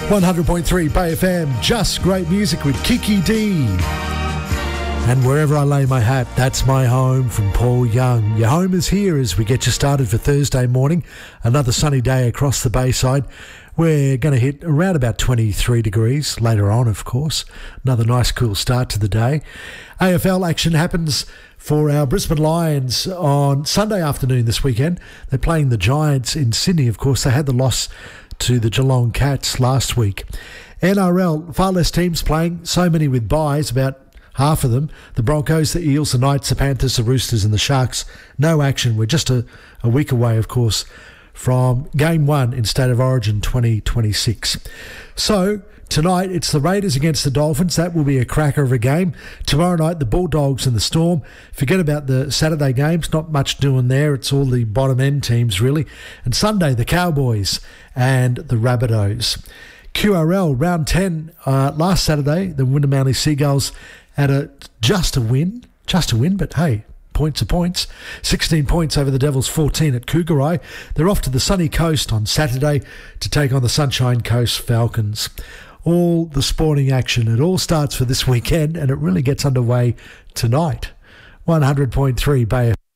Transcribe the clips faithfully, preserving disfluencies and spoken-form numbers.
one hundred point three Bay F M, just great music with Kiki D. And wherever I lay my hat, that's my home, from Paul Young. Your home is here as we get you started for Thursday morning. Another sunny day across the Bayside. We're going to hit around about twenty-three degrees later on, of course. Another nice cool start to the day. A F L action happens for our Brisbane Lions on Sunday afternoon this weekend. They're playing the Giants in Sydney, of course. They had the loss to the Geelong Cats last week. N R L, far less teams playing, so many with byes, about half of them. The Broncos, the Eels, the Knights, the Panthers, the Roosters and the Sharks. No action. We're just a, a week away, of course, from Game one in State of Origin twenty twenty-six. So, tonight it's the Raiders against the Dolphins. That will be a cracker of a game. Tomorrow night, the Bulldogs and the Storm. Forget about the Saturday games. Not much doing there. It's all the bottom end teams, really. And Sunday, the Cowboys and the Rabbitohs. Q R L, round ten, uh, last Saturday, the Wyndham Manly Seagulls had a just a win. Just a win, but hey, points are points. sixteen points over the Devils, fourteen at Cougarai. They're off to the sunny coast on Saturday to take on the Sunshine Coast Falcons. All the sporting action. It all starts for this weekend and it really gets underway tonight. one hundred point three Bay F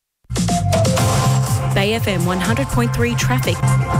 M. Bay F M one hundred point three traffic.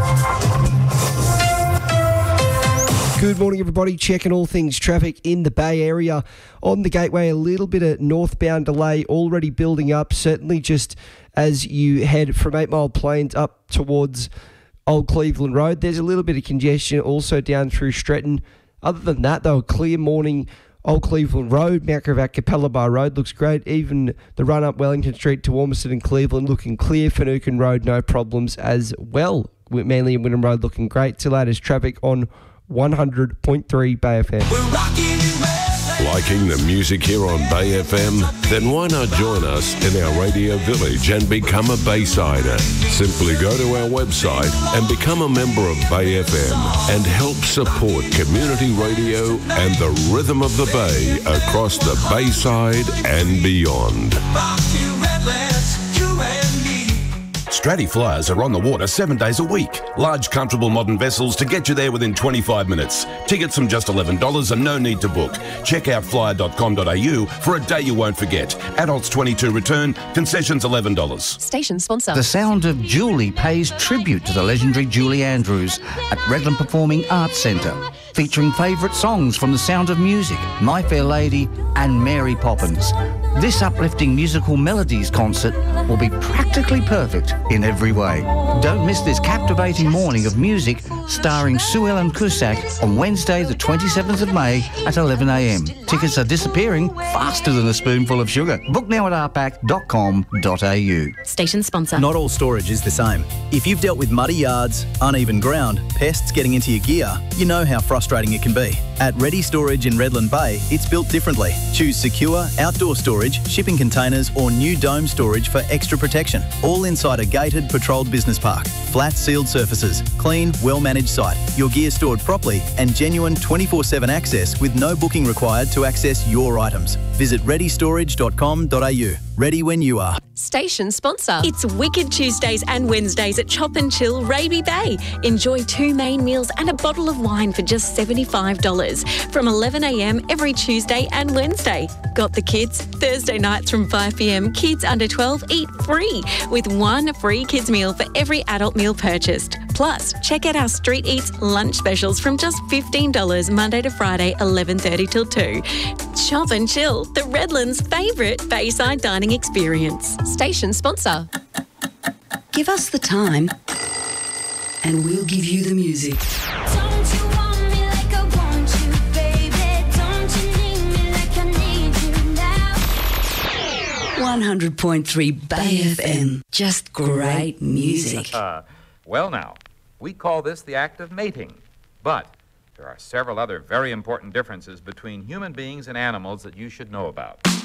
Good morning, everybody. Checking all things traffic in the Bay Area. On the Gateway, a little bit of northbound delay already building up. Certainly just as you head from Eight Mile Plains up towards Old Cleveland Road. There's a little bit of congestion also down through Stretton. Other than that, though, a clear morning. Old Cleveland Road, Mount Gravatt, Capella Bar Road looks great. Even the run up Wellington Street to Ormiston and Cleveland looking clear. Finucane Road, no problems as well. Manly and Wynnum Road looking great. Till latest traffic on one hundred point three Bay F M. Liking the music here on Bay F M? Then why not join us in our radio village and become a Baysider? Simply go to our website and become a member of Bay F M and help support community radio and the rhythm of the Bay across the Bayside and beyond. Stratty Flyers are on the water seven days a week. Large, comfortable modern vessels to get you there within twenty-five minutes. Tickets from just eleven dollars and no need to book. Check out flyer dot com dot a u for a day you won't forget. Adults twenty-two return, concessions eleven dollars. Station sponsor. The Sound of Julie pays tribute to the legendary Julie Andrews at Redland Performing Arts Centre, featuring favourite songs from The Sound of Music, My Fair Lady and Mary Poppins. This uplifting musical melodies concert will be practically perfect in every way. Don't miss this captivating morning of music starring Sue Ellen Cusack on Wednesday the twenty-seventh of May at eleven a m. Tickets are disappearing faster than a spoonful of sugar. Book now at r pac dot com dot a u. Station sponsor. Not all storage is the same. If you've dealt with muddy yards, uneven ground, pests getting into your gear, you know how frustrating it can be. At Ready Storage in Redland Bay, it's built differently. Choose secure outdoor storage, shipping containers or new dome storage for extra protection. All inside a gated, patrolled business park. Flat sealed surfaces, clean, well-managed site, your gear stored properly and genuine twenty-four seven access with no booking required to access your items. Visit ready storage dot com dot a u. Ready when you are. Station sponsor. It's Wicked Tuesdays and Wednesdays at Chop and Chill Raby Bay. Enjoy two main meals and a bottle of wine for just seventy-five dollars from eleven a m every Tuesday and Wednesday. Got the kids? Thursday nights from five p m, kids under twelve eat free with one free kids meal for every adult meal purchased. Plus, check out our Street Eats lunch specials from just fifteen dollars Monday to Friday, eleven thirty till two. Chop and Chill, the Redlands' favourite Bayside dining experience. Station sponsor. Give us the time and we'll give you the music. Don't you want me like I want you, baby? Don't you need me like I need you now? one hundred point three Bay F M. Just great music. Uh, well now, we call this the act of mating, but there are several other very important differences between human beings and animals that you should know about.